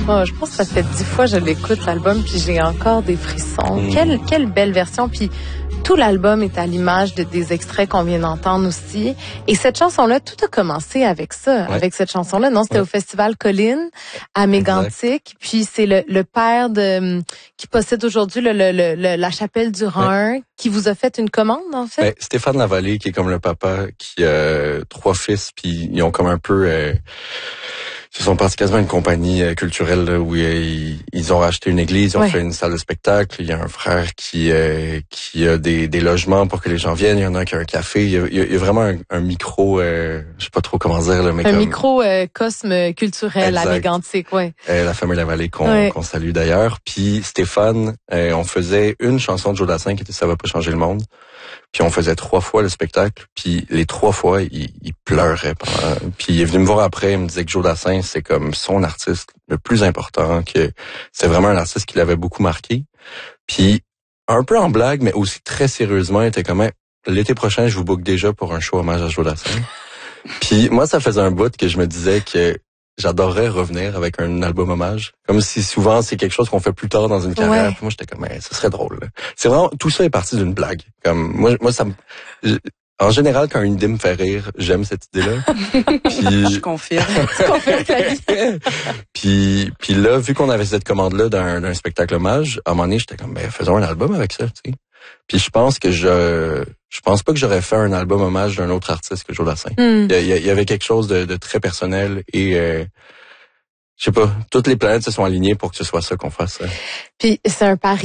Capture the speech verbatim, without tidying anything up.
Moi, je pense que ça fait dix fois que je l'écoute, l'album, puis j'ai encore des frissons. Mm. Quelle, quelle belle version. Puis tout l'album est à l'image de, des extraits qu'on vient d'entendre aussi. Et cette chanson-là, tout a commencé avec ça, ouais. avec cette chanson-là. Non, c'était ouais. au Festival Colline, à Mégantic. Puis c'est le, le père de qui possède aujourd'hui le, le, le, la chapelle du Rhin, ouais. qui vous a fait une commande, en fait. Ben, Stéphane Lavallée, qui est comme le papa, qui a euh, trois fils, puis ils ont comme un peu... Euh, Ils se sont partis quasiment une compagnie euh, culturelle là, où euh, ils, ils ont racheté une église, ils ont ouais. fait une salle de spectacle. Il y a un frère qui euh, qui a des, des logements pour que les gens viennent. Il y en a un qui a un café. Il y a, il y a vraiment un, un micro, euh, je sais pas trop comment dire là, mais un comme... micro euh, cosme culturel exact. à Mégantic, ouais. Euh, la famille Lavallée qu'on, ouais. qu'on salue d'ailleurs. Puis Stéphane, euh, on faisait une chanson de Joe Dassin qui était Ça va pas changer le monde. Puis on faisait trois fois le spectacle, puis les trois fois, il, il pleurait. Pendant... Puis il est venu me voir après, il me disait que Joe Dassin, c'est comme son artiste le plus important, que c'est vraiment un artiste qui l'avait beaucoup marqué. Puis un peu en blague, mais aussi très sérieusement, il était comme l'été prochain, je vous book déjà pour un show hommage à Joe Dassin. Puis moi, ça faisait un bout que je me disais que j'adorerais revenir avec un album hommage. Comme si souvent c'est quelque chose qu'on fait plus tard dans une carrière. Ouais. Puis moi j'étais comme mais ce serait drôle. Là. C'est vraiment tout ça est parti d'une blague. Comme moi moi ça me en général quand une idée me fait rire, j'aime cette idée-là. Puis je confirme. Tu confirmes ta vie. Puis puis là vu qu'on avait cette commande là d'un d'un spectacle hommage, à un moment donné, j'étais comme ben faisons un album avec ça, tu sais. Puis je pense que je je pense pas que j'aurais fait un album hommage d'un autre artiste que Joe Dassin. Mm. Il, y, il y avait quelque chose de, de très personnel et euh, je sais pas, toutes les planètes se sont alignées pour que ce soit ça qu'on fasse. Puis c'est un pari.